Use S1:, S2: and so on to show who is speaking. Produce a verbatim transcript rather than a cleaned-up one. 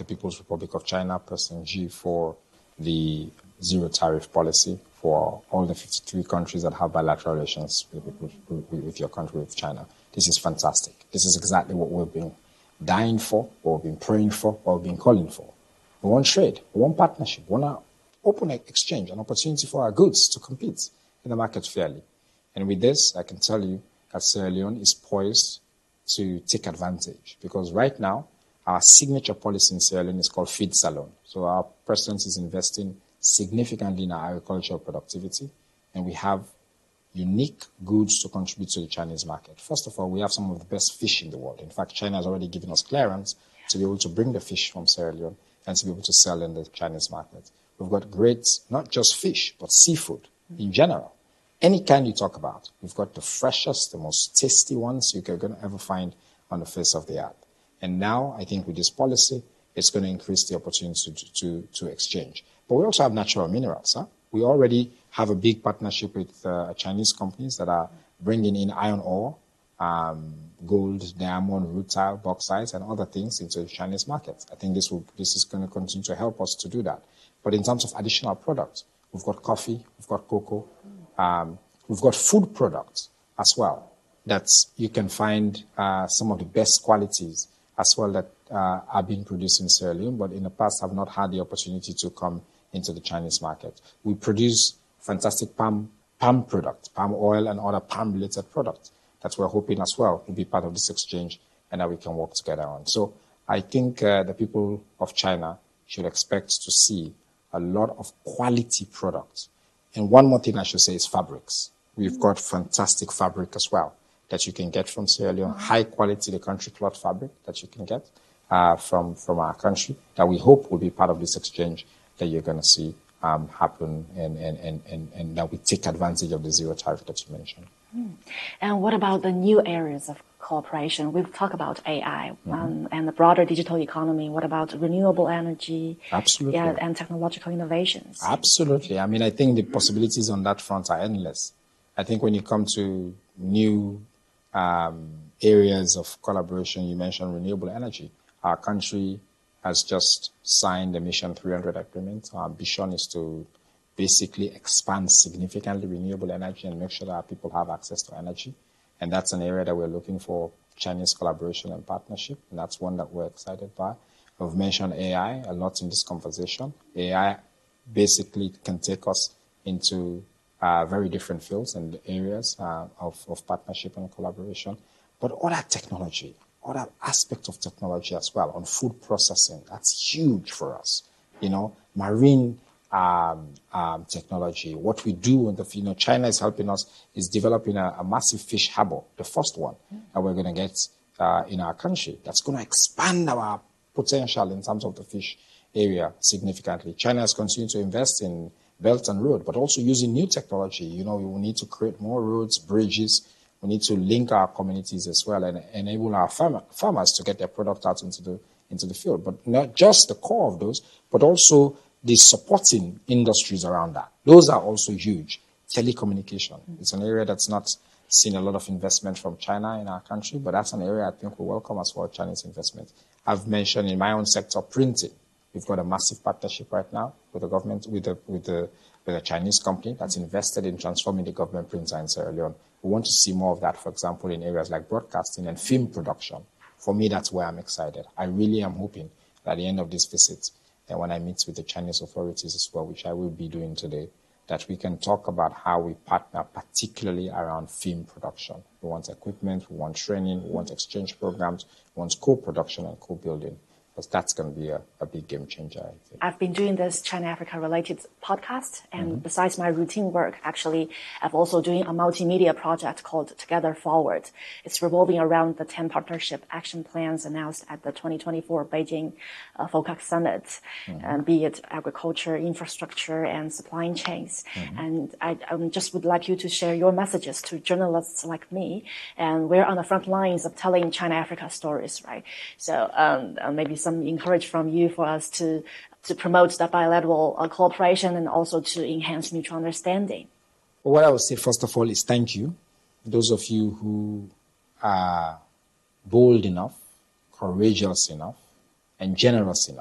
S1: the People's Republic of China, President Xi, for the zero tariff policy for all the fifty-three countries that have bilateral relations with, with, with, with your country, with China. This is fantastic. This is exactly what we've been dying for, what we've been praying for, what we've been calling for. We want trade, we want partnership, we want an open exchange, an opportunity for our goods to compete in the market fairly. And with this, I can tell you that Sierra Leone is poised to take advantage, because right now, our signature policy in Sierra Leone is called Feed Salon. So our president is investing significantly in our agricultural productivity, and we have unique goods to contribute to the Chinese market. First of all, we have some of the best fish in the world. In fact, China has already given us clearance to be able to bring the fish from Sierra Leone and to be able to sell in the Chinese market. We've got great, not just fish, but seafood in general. Any kind you talk about, we've got the freshest, the most tasty ones you can ever find on the face of the earth. And now, I think with this policy, it's going to increase the opportunity to, to, to exchange. But we also have natural minerals. Huh? We already have a big partnership with uh, Chinese companies that are bringing in iron ore, um, gold, diamond, rutile, bauxite, and other things into the Chinese market. I think this will this is going to continue to help us to do that. But in terms of additional products, we've got coffee, we've got cocoa, um, we've got food products as well that you can find uh, some of the best qualities as well that uh, are being produced in Sierra Leone, but in the past have not had the opportunity to come into the Chinese market. We produce fantastic palm palm products, palm oil and other palm-related products that we're hoping as well will be part of this exchange and that we can work together on. So I think uh, the people of China should expect to see a lot of quality products. And one more thing I should say is fabrics. We've got fantastic fabric as well that you can get from Sierra Leone, high quality, the country cloth fabric that you can get uh, from, from our country that we hope will be part of this exchange that you're going to see um, happen and, and, and, and, and that we take advantage of the zero tariff that you mentioned.
S2: Mm. And what about the new areas of cooperation? We've talked about A I mm-hmm. um, and the broader digital economy. What about renewable energy?
S1: Absolutely.
S2: Yeah, and technological innovations?
S1: Absolutely. I mean, I think the possibilities on that front are endless. I think when you come to new um, areas of collaboration, you mentioned renewable energy. Our country has just signed the Mission three hundred agreement. Our ambition is to basically expand significantly renewable energy and make sure that our people have access to energy. And that's an area that we're looking for Chinese collaboration and partnership. And that's one that we're excited by. We've mentioned A I a lot in this conversation. A I basically can take us into uh, very different fields and areas uh, of, of partnership and collaboration. But other technology, other aspects of technology as well, on food processing, that's huge for us. You know, marine Um, um, technology, what we do in the, you know, China is helping us, is developing a, a massive fish harbor, the first one that we're going to get uh, in our country. That's going to expand our potential in terms of the fish area significantly. China has continued to invest in Belt and Road, but also using new technology. You know, we need to create more roads, bridges. We need to link our communities as well and enable our farmer, farmers to get their product out into the into the field. But not just the core of those, but also the supporting industries around that. Those are also huge. Telecommunication. It's an area that's not seen a lot of investment from China in our country, but that's an area I think we welcome as well, Chinese investment. I've mentioned in my own sector, printing. We've got a massive partnership right now with the government, with the, with the, with a Chinese company that's invested in transforming the government printer in Sierra Leone. We want to see more of that, for example, in areas like broadcasting and film production. For me, that's where I'm excited. I really am hoping that at the end of this visit, and when I meet with the Chinese authorities as well, which I will be doing today, that we can talk about how we partner, particularly around film production. We want equipment, we want training, we want exchange programs, we want co-production and co-building, because that's going to be a, a big game changer, I think.
S2: I've been doing this China-Africa-related podcast, and mm-hmm. besides my routine work, actually, I'm also doing a multimedia project called Together Forward. It's revolving around the ten partnership action plans announced at the twenty twenty-four Beijing uh, FOCAC Summit, mm-hmm. um, be it agriculture, infrastructure, and supply chains. Mm-hmm. And I um, just would like you to share your messages to journalists like me, and we're on the front lines of telling China-Africa stories, right? So um, uh, maybe some encourage from you for us to to promote that bilateral uh, cooperation and also to enhance mutual understanding.
S1: Well, what I would say, first of all, is thank you. Those of you who are bold enough, courageous enough, and generous enough